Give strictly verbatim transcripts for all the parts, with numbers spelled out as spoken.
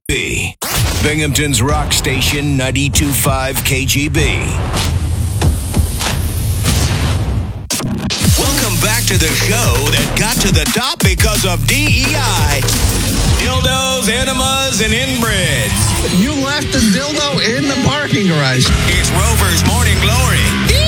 B. Binghamton's rock station ninety-two point five K G B. Welcome back to the show that got to the top because of D E I. Dildos, enemas, and inbreds. You left the dildo in the parking garage. It's Rover's Morning Glory.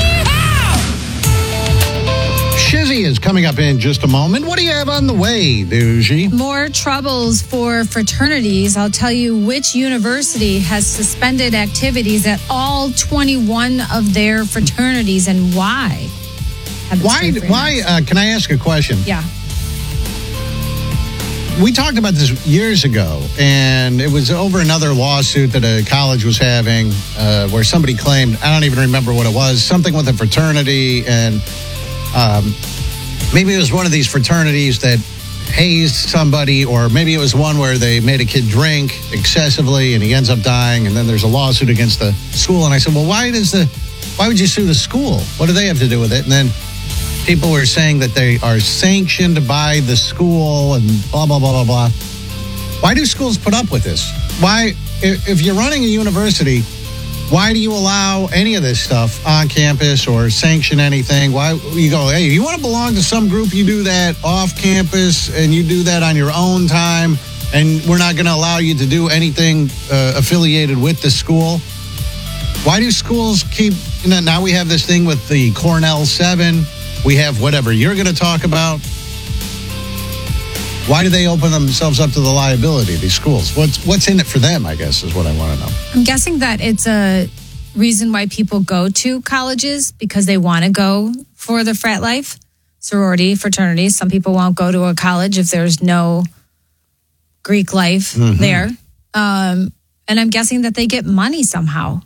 Shizzy is coming up in just a moment. What do you have on the way, Doogie? More troubles for fraternities. I'll tell you which university has suspended activities at all twenty-one of their fraternities and why. Why? Why? Uh, can I ask a question? Yeah. We talked about this years ago, and it was over another lawsuit that a college was having uh, where somebody claimed, I don't even remember what it was, something with a fraternity, and um, maybe it was one of these fraternities that hazed somebody, or maybe it was one where they made a kid drink excessively and he ends up dying, and then there's a lawsuit against the school. And I said, well, why does the, why would you sue the school? What do they have to do with it? And then people were saying that they are sanctioned by the school and blah, blah, blah, blah, blah. Why do schools put up with this? Why, if you're running a university, why do you allow any of this stuff on campus or sanction anything? Why you go, hey, you want to belong to some group, you do that off campus and you do that on your own time, and we're not going to allow you to do anything uh, affiliated with the school? Why do schools keep, you know, now we have this thing with the Cornell seven. We have whatever you're going to talk about. Why do they open themselves up to the liability, these schools? What's what's in it for them, I guess, is what I want to know. I'm guessing that it's a reason why people go to colleges, because they want to go for the frat life, sorority, fraternities. Some people won't go to a college if there's no Greek life mm-hmm. there. Um, and I'm guessing that they get money somehow.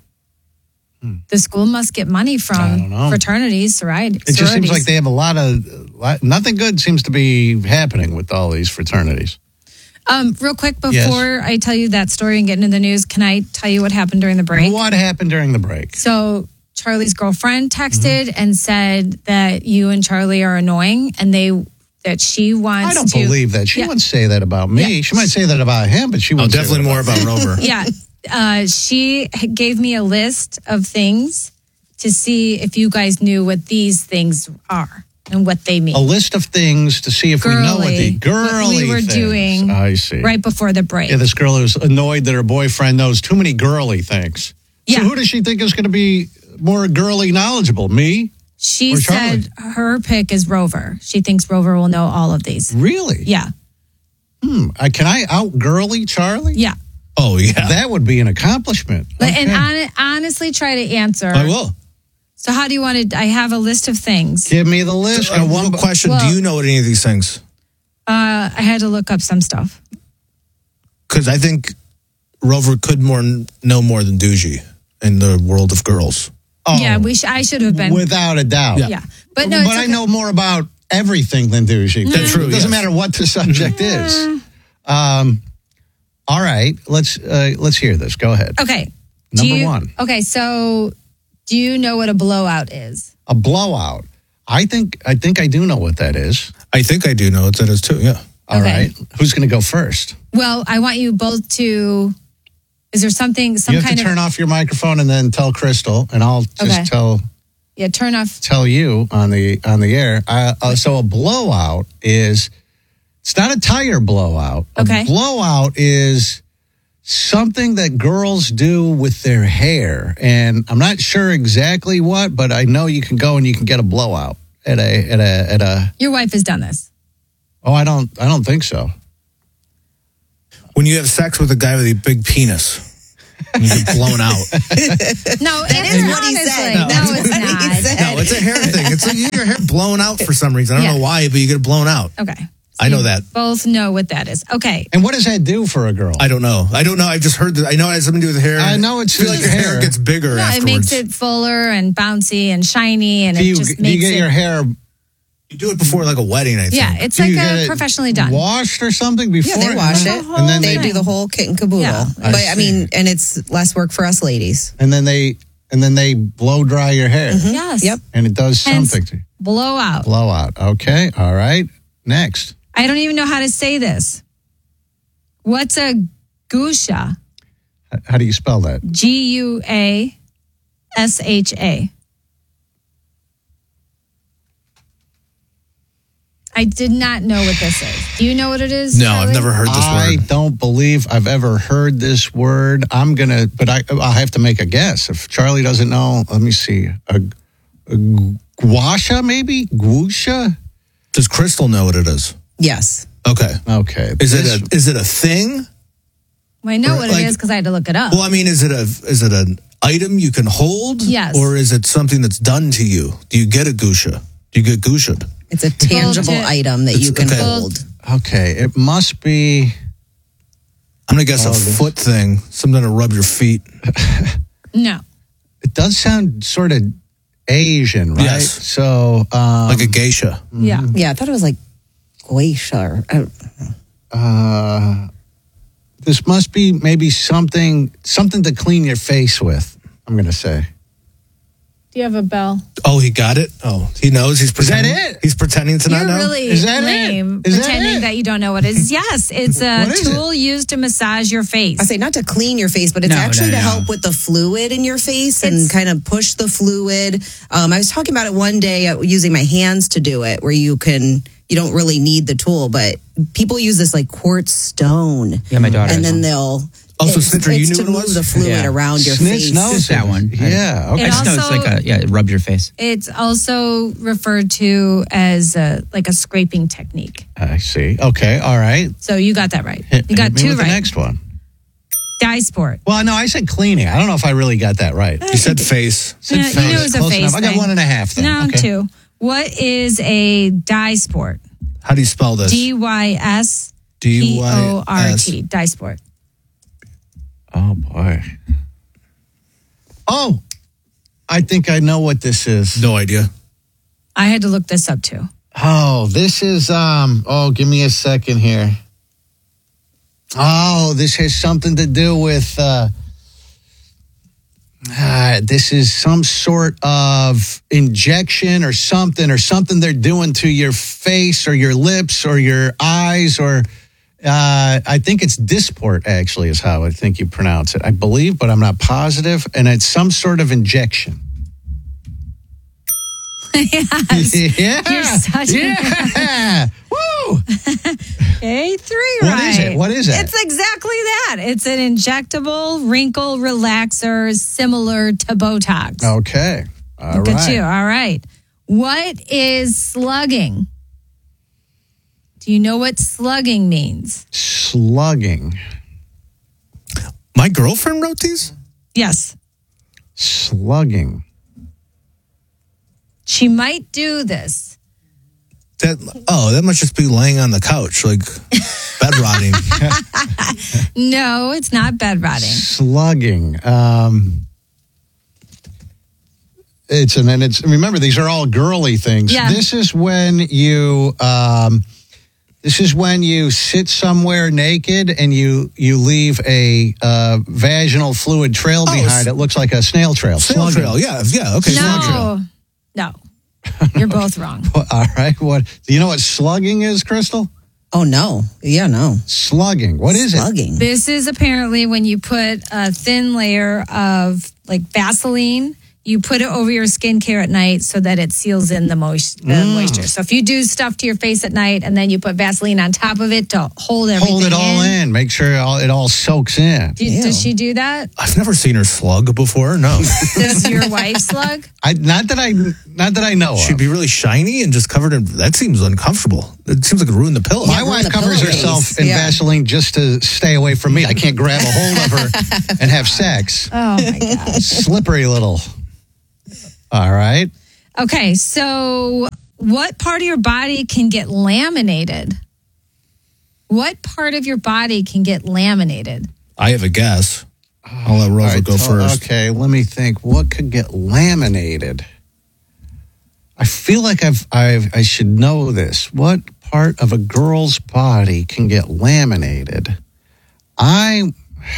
The school must get money from fraternities, right? It just seems like they have a lot of, nothing good seems to be happening with all these fraternities. Um, real quick, before yes. I tell you that story and get into the news, can I tell you what happened during the break? What happened during the break? So Charlie's girlfriend texted mm-hmm. and said that you and Charlie are annoying, and they that she wants I don't to, believe that. She yeah. wouldn't say that about me. Yeah. She might say that about him, but she wouldn't oh, definitely say more about, about Rover. Yeah. Uh, she gave me a list of things to see if you guys knew what these things are and what they mean. A list of things to see if girly, we know what the girly what we were things. doing I see. Right before the break. Yeah, this girl is annoyed that her boyfriend knows too many girly things. Yeah. So who does she think is going to be more girly knowledgeable? Me? She said her pick is Rover. She thinks Rover will know all of these. Really? Yeah. Hmm. Uh, can I out girly Charlie? Yeah. Oh, yeah. That would be an accomplishment. Okay. And on, honestly, try to answer. I will. So how do you want to, I have a list of things. Give me the list. Uh, one question. Well, do you know any of these things? Uh, I had to look up some stuff. Because I think Rover could more know more than Doogie in the world of girls. Oh, yeah, we sh- I should have been. Without a doubt. Yeah. yeah. But no, But okay. I know more about everything than Doogie. That's true. It doesn't yes. matter what the subject is. Um, all right, let's uh, let's hear this. Go ahead. Okay. Number you, one. Okay, so do you know what a blowout is? A blowout. I think I think I do know what that is. I think I do know what that is too. Yeah. All okay. right. Who's going to go first? Well, I want you both to. Is there something? Some you have kind to turn of, off your microphone and then tell Crystal, and I'll just okay. tell. Yeah, turn off. Tell you on the on the air. Uh, uh, so a blowout is. It's not a tire blowout. Okay. A blowout is something that girls do with their hair, and I'm not sure exactly what, but I know you can go and you can get a blowout at a at a at a. Your wife has done this. Oh, I don't. I don't think so. When you have sex with a guy with a big penis, and you get blown out. No, that is what he said. No, That's no it's what not. he said. No, it's a hair thing. It's like you get your hair blown out for some reason. I don't yeah. know why, but you get it blown out. Okay. I know that. Both know what that is. Okay. And what does that do for a girl? I don't know. I don't know. I just heard that. I know it has something to do with the hair. I know it's I feel like your hair. hair gets bigger no, afterwards. it makes it fuller and bouncy and shiny, and do you, it just do makes you get it, your hair? You do it before like a wedding, I think. Yeah, it's do like a professionally done. Washed or something before? Yeah, they wash it. And then they, they, they do the whole kit and caboodle. Yeah. But I I, mean, and it's less work for us ladies. and then they and then they blow dry your hair. Mm-hmm. Yes. Yep. And it does Hence, something to you. Blowout. Blowout. Okay. All right. Next. I don't even know how to say this. What's a Gusha. How do you spell that? G U A S H A. I did not know what this is. Do you know what it is? No, Charlie? I've never heard this I word. don't believe I've ever heard this word. I'm gonna, but I, I'll have to make a guess. If Charlie doesn't know, let me see. A, a guasha, maybe guasha. Does Crystal know what it is? Yes. Okay. Okay. Is This- it a is it a thing? Well, I know Or, what like- it is because I had to look it up. Well, I mean, is it a is it an item you can hold? Yes. Or is it something that's done to you? Do you get a gusha? Do you get gusha'd? It's a tangible Hold it. item that It's- you can okay. hold. Okay, it must be. I'm gonna guess Oh, a this- foot thing, something to rub your feet. No. It does sound sort of Asian, right? Yes. So, um, Like a geisha. Yeah. Yeah, I thought it was like Guasha. Or, I don't- uh, this must be maybe something something to clean your face with. I'm going to say. Do you have a bell? Oh, he got it? Oh, he knows. He's that pretending. it? He's pretending to not You're know. really Is that it? lame Is that pretending it? that, you don't know what it is. Yes, it's a What is tool used to massage your face. I say not to clean your face, but it's No, actually no, to no. help with the fluid in your face It's- and kind of push the fluid. Um, I was talking about it one day uh, using my hands to do it, where you can, you don't really need the tool, but people use this like quartz stone. Yeah, my daughter And has then one. they'll. Also, it's, Snitcher, you it's knew to what it move was? the fluid Yeah. around your Snitch face. knows Just that it. one. Yeah. Okay. I just know it's also- like a, yeah, rub your face. It's also referred to as a, like a scraping technique. I see. Okay. All right. So you got that right. Hit, You got hit me two with right. The next one. Dye sport. Well, no, I said cleaning. I don't know if I really got that right. You said face. Said Yeah, you face. knew it was a Close face enough. I got thing. one and a half. Then. No, Okay. two. What is a dye sport? How do you spell this? D Y S D P Y O R S. T. Dye sport. Oh boy. Oh, I think I know what this is. No idea. I had to look this up too. Oh, this is um. Oh, give me a second here. Oh, this has something to do with. Uh, uh, this is some sort of injection or something, or something they're doing to your face or your lips or your eyes, or uh, I think it's Dysport. Actually, is how I think you pronounce it. I believe, but I'm not positive. And it's some sort of injection. Yes. Yeah. You're such a- yeah. Woo. Okay, three What right. is it? What is it? It's exactly that. It's an injectable wrinkle relaxer similar to Botox. Okay. All Look right. at you. All right. What is slugging? Do you know what slugging means? Slugging. My girlfriend wrote these? Yes. Slugging. She might do this. That oh, that must just be laying on the couch, like bed rotting. No, it's not bed rotting. Slugging. Um, it's and then it's remember these are all girly things. Yeah. This is when you um, this is when you sit somewhere naked and you you leave a uh, vaginal fluid trail Oh, behind. s- It looks like a snail trail. Snail Slugging. trail, yeah, yeah, okay. snail trail. No. No. You're both wrong. All right. What do you know what slugging is, Crystal? Oh, no. Yeah, no. Slugging. What is it? Slugging. This is apparently when you put a thin layer of like Vaseline, you put it over your skincare at night so that it seals in the, moist, the Mm. moisture. So if you do stuff to your face at night and then you put Vaseline on top of it to hold everything Hold it all in. Make sure it all, it all soaks in. Do you- does she do that? I've never seen her slug before. No, Does your wife slug? I not that I not that I know she'd of. be really shiny and just covered in. That seems uncomfortable. It seems like it ruined the pillow. My ruin wife the covers pillowcase. herself in Yeah. Vaseline just to stay away from me. I can't grab a hold of her and have sex. Oh my gosh. Slippery little. All right. Okay, so what part of your body can get laminated? What part of your body can get laminated? I have a guess. I'll let Rover All right, go so- first. Okay, let me think. What could get laminated? I feel like I've, I've I should know this. What part of a girl's body can get laminated? I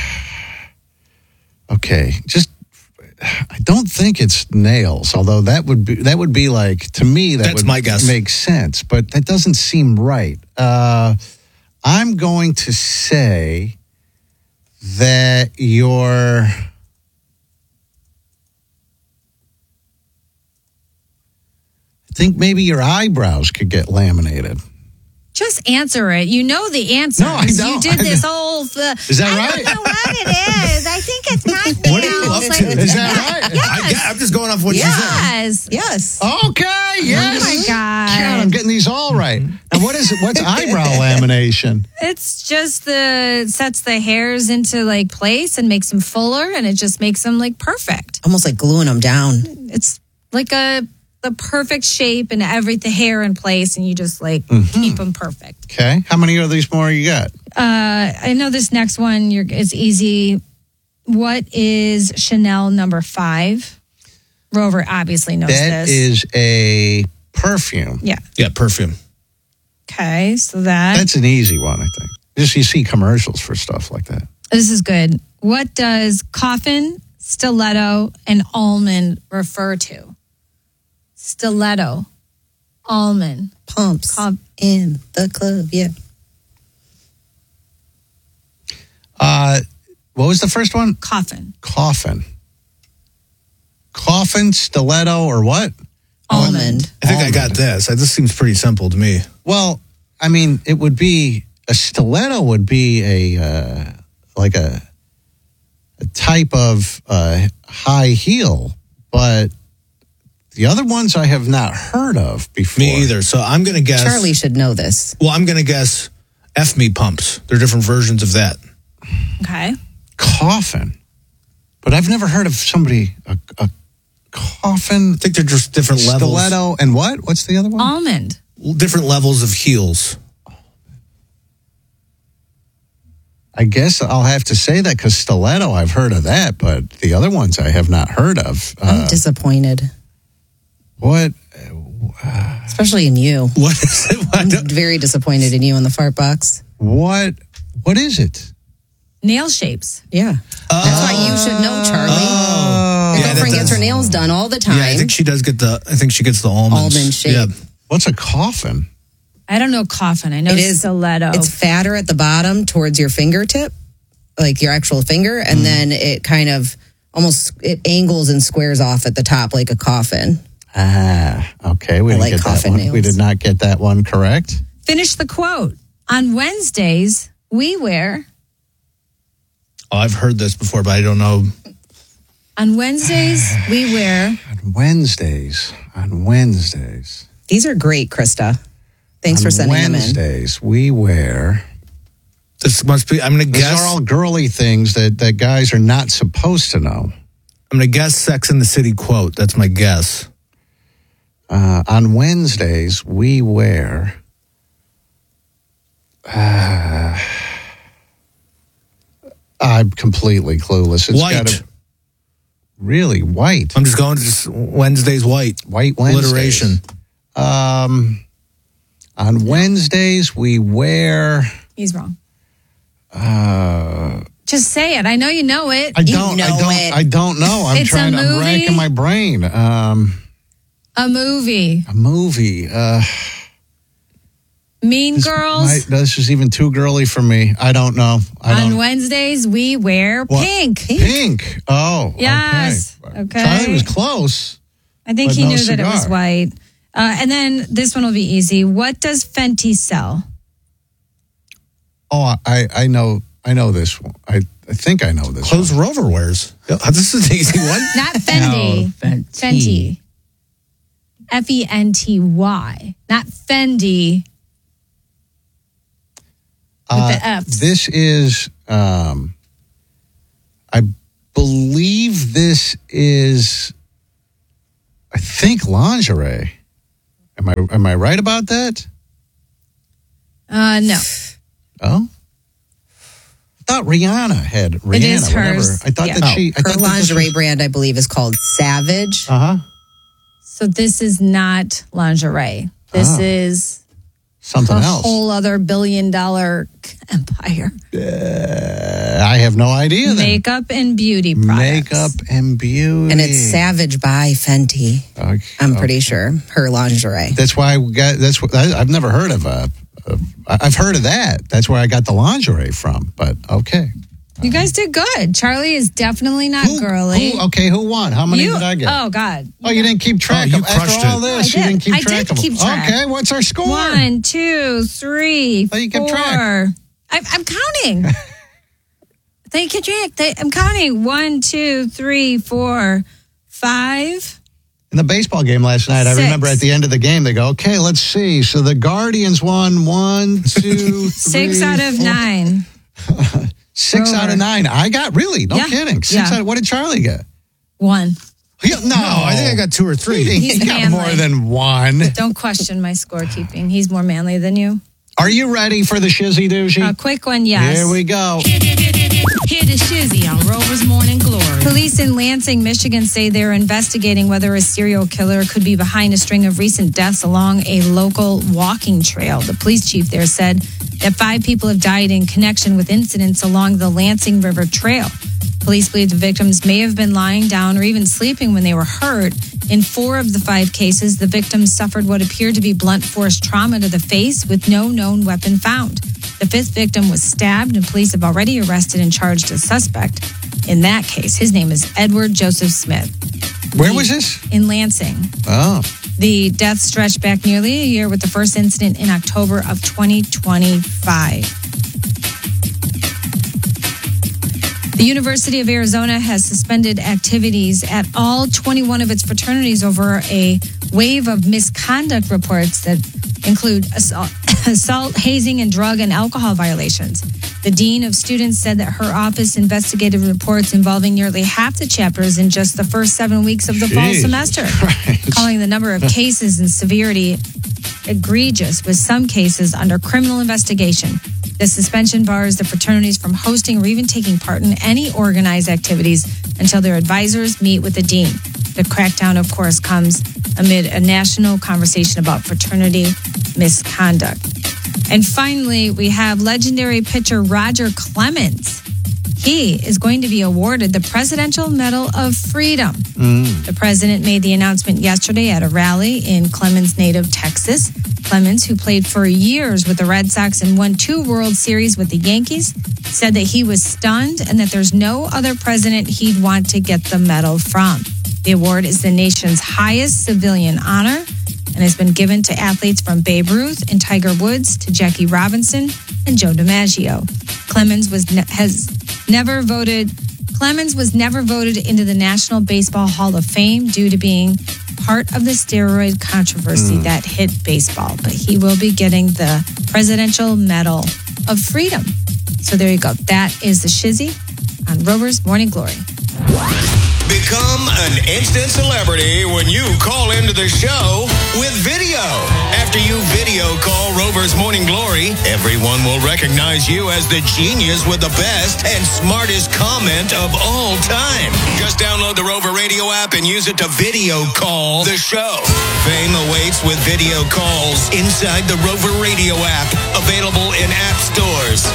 okay, just I don't think it's nails, although that would be that would be like to me that That's would my guess. make sense, but that doesn't seem right. Uh, I'm going to say that your I think maybe your eyebrows could get laminated. Just answer it. You know the answer. No, I You don't. did I this don't. whole. Uh, Is that I right? don't know what it is. I think it's not nails. What are you up Like- to? Is that right? I get, I'm just going off what you said. Yes. Yes. Okay, yes. Oh my God. God, I'm getting these all right. Now, what is it? What's eyebrow lamination? It's just the sets the hairs into like place and makes them fuller, and it just makes them like perfect. Almost like gluing them down. It's like a the perfect shape and every the hair in place, and you just like Mm-hmm. keep them perfect. Okay, how many of these more you got? Uh, I know this next one. You're it's easy. What is Chanel number five? Rover obviously knows That this. is a perfume. yeah. Yeah, perfume. Okay, so that That's an easy one, I think. Just you see commercials for stuff like that. this is good. What does coffin, stiletto, and almond refer to? Stiletto, almond, Pumps Com- in the club. Yeah. Uh, what was the first one? coffin, Coffin. Coffin, stiletto, or what? Almond. I think I got Almond. this. This seems pretty simple to me. Well, I mean, it would be a stiletto would be a uh, like a a type of uh, high heel, but the other ones I have not heard of before. Me either. So I'm going to guess. Charlie should know this. Well, I'm going to guess F me pumps. There are different versions of that. okay. Coffin, but I've never heard of somebody a, a coffin, I think they're just different levels. stiletto, and what? What's the other one? Almond. Different levels of heels. I guess I'll have to say that because stiletto, I've heard of that, but the other ones I have not heard of. I'm Uh, disappointed, what? especially in you. What is it? What? I'm very disappointed in you in the fart box. What? What is it? Nail shapes. Yeah. That's why you should know, Charlie. Oh, Your Yeah, girlfriend that gets her does- nails done all the time. Yeah, I think she does get the. I think she gets the almonds. Almond shape. Yeah. what's a coffin? I don't know coffin. I know It is- stiletto. It's fatter at the bottom towards your fingertip, like your actual finger, and then it kind of almost it angles and squares off at the top like a coffin. Ah, okay. We I didn't like get that coffin one. nails. We did not get that one correct. Finish the quote. On Wednesdays, we wear. Oh, I've heard this before, but I don't know. On Wednesdays, we wear. On Wednesdays. On Wednesdays. These are great, Krista. Thanks on for sending them in. Wednesdays, we wear. This must be. I'm going to These guess. are all girly things that, that guys are not supposed to know. I'm going to guess Sex in the City quote. That's my guess. Uh, on Wednesdays, we wear. Uh, I'm completely clueless. It's White. gotta- really white. I'm just going to just Wednesday's white. White Wednesdays. Alliteration. Um, on Wednesdays, we wear. He's wrong. Uh, Just say it. I know you know it. I You don't. I know don't. it. I don't know. I'm It's a trying. I'm movie? ranking my brain. Um, A movie. a movie. Uh, Mean this, Girls. might- this is even too girly for me. I don't know. I On don't. Wednesdays, we wear What? pink. Pink. Oh. Yes. Okay. Okay. Charlie was close. I think But he no knew that it was cigar. white. Uh, and then this one will be easy. What does Fenty sell? Oh, I. I know. I know this one. I. I think I know this. Clothes Rover wears. Yeah, this is an easy one. Not Fendi. No, Fenty. Fenty. F E N T Y. Not Fendi. One. with the Fs. This is. Um, I believe this is. I think lingerie. Am I? Am I right about that? Uh, no. Oh. I thought Rihanna had Rihanna. is whatever. hers. I thought Yeah. that she. I Her thought that lingerie brand, I believe, is called Savage. Uh huh. So this is not lingerie. This Oh. is Something a else. whole other billion dollar empire. Uh, I have no idea. Then. Makeup and beauty products. Makeup and beauty. And it's Savage by Fenty. Okay. I'm pretty sure. Her lingerie. That's why we got. That's what I, I've never heard of a, a. I've heard of that. That's where I got the lingerie from. But okay. You guys did good. Charlie is definitely not Who- girly. who- okay, who won? How many you, did I get? Oh, God. Oh, you didn't keep track Oh, you of After crushed all it. this, No, I you didn't did. keep I track did of keep them. track. Okay, what's our score? One, two, three, Oh, you kept four. track. I, I'm counting. They keep track. They, I'm counting. One, two, three, four, five. In the baseball game last night, Six. I remember at the end of the game, they go, okay, let's see. So the Guardians won one, two, Six three, out of four. nine. Six Rover. out of nine. I got, really, no Yeah. kidding. Six Yeah. out of, what did Charlie get? One. He- no, No, I think I got two or He, three. He's he got manly. more than one. Don't question my scorekeeping. He's more manly than you. Are you ready for the shizzy doozy? A quick one, yes. Here we go. Hear the shizzy on Rover's Morning Glory. Police in Lansing, Michigan say they're investigating whether a serial killer could be behind a string of recent deaths along a local walking trail. The police chief there said that five people have died in connection with incidents along the Lansing River Trail. Police believe the victims may have been lying down or even sleeping when they were hurt. In four of the five cases, the victims suffered what appeared to be blunt force trauma to the face with no known weapon found. The fifth victim was stabbed, and police have already arrested and charged a suspect. In that case, his name is Edward Joseph Smith. Where was this? In Lansing. Oh, The death stretched back nearly a year with the first incident in October of twenty twenty-five. The University of Arizona has suspended activities at all twenty-one of its fraternities over a wave of misconduct reports that include assault, assault, hazing, and drug and alcohol violations. The dean of students said that her office investigated reports involving nearly half the chapters in just the first seven weeks of the fall Jesus semester, Christ. calling the number of cases and severity egregious, with some cases under criminal investigation. The suspension bars the fraternities from hosting or even taking part in any organized activities until their advisors meet with the dean. The crackdown, of course, comes amid a national conversation about fraternity misconduct. And finally, we have legendary pitcher Roger Clemens. He is going to be awarded the Presidential Medal of Freedom. The president made the announcement yesterday at a rally in Clemens' native Texas. Clemens, who played for years with the Red Sox and won two World Series with the Yankees, said that he was stunned and that there's no other president he'd want to get the medal from. The award is the nation's highest civilian honor and has been given to athletes from Babe Ruth and Tiger Woods to Jackie Robinson and Joe DiMaggio. Clemens was ne- has never voted. Clemens was never voted into the National Baseball Hall of Fame due to being part of the steroid controversy that hit baseball. But he will be getting the Presidential Medal of Freedom. So there you go. That is the shizzy on Rover's Morning Glory. Become an instant celebrity when you call into the show with video. After you video call Rover's Morning Glory, everyone will recognize you as the genius with the best and smartest comment of all time. Just download the Rover Radio app and use it to video call the show. Fame awaits with video calls inside the Rover Radio app, available in app stores.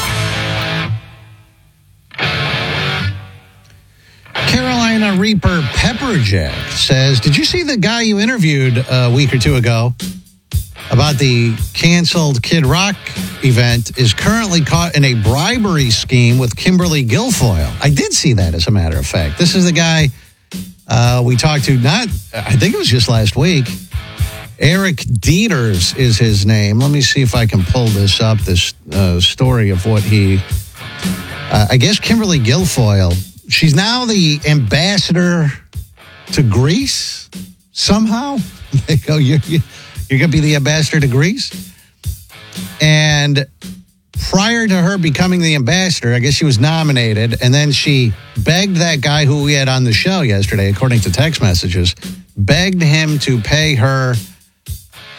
Carolina Reaper Pepperjack says, did you see the guy you interviewed a week or two ago about the canceled Kid Rock event is currently caught in a bribery scheme with Kimberly Guilfoyle? I did see that, as a matter of fact. This is the guy uh, we talked to, not, I think it was just last week. Eric Dieters is his name. Let me see if I can pull this up, this uh, story of what he, uh, I guess Kimberly Guilfoyle, she's now the ambassador to Greece somehow. They go, you're, you're going to be the ambassador to Greece? And prior to her becoming the ambassador, I guess she was nominated, and then she begged that guy who we had on the show yesterday, according to text messages, begged him to pay her